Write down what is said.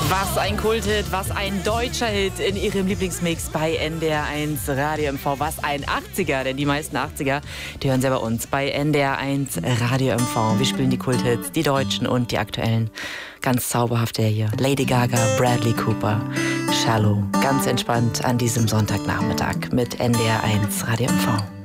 Was ein Kulthit, was ein deutscher Hit in ihrem Lieblingsmix bei NDR1 Radio MV. Was ein 80er, denn die meisten 80er, die hören sie bei uns bei NDR1 Radio MV. Wir spielen die Kulthits, die deutschen und die aktuellen. Ganz zauberhaft der hier. Lady Gaga, Bradley Cooper, Shallow. Ganz entspannt an diesem Sonntagnachmittag mit NDR1 Radio MV.